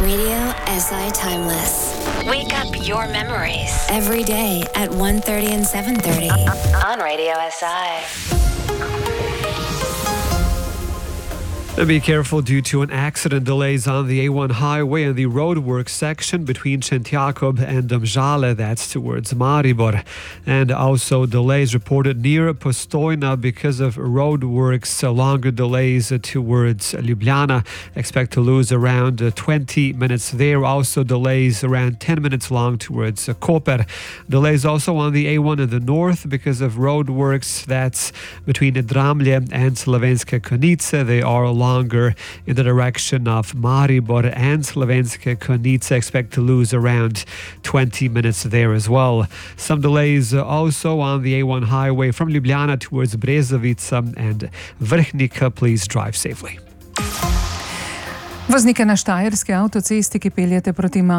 Radio SI Timeless. Wake up your memories. Every day at 1:30 and 7:30 on Radio SI. Be careful due to an accident. Delays on the A1 highway and the roadwork section between Szentjakob and Domžale, that's towards Maribor. And also delays reported near Postojna because of roadworks, longer delays towards Ljubljana. Expect to lose around 20 minutes there. Also delays around 10 minutes long towards Koper. Delays also on the A1 in the north because of roadworks. That's between Dramlje and Slovenske Konjice. They are longer in the direction of Maribor and Slovenske Konjice. Expect to lose around 20 minutes there as well. Some delays also on the A1 highway from Ljubljana towards Brezovica and Vrhnika. Please drive safely. Voznike na štajerski avtocesti, ki peljete proti